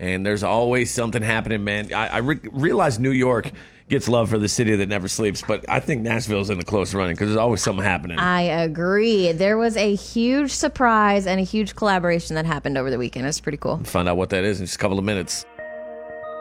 and there's always something happening, man. I realize New York gets love for the city that never sleeps, but I think Nashville's in the close running because there's always something happening. I agree. There was a huge surprise and a huge collaboration that happened over the weekend. It's pretty cool. Find out what that is in just a couple of minutes.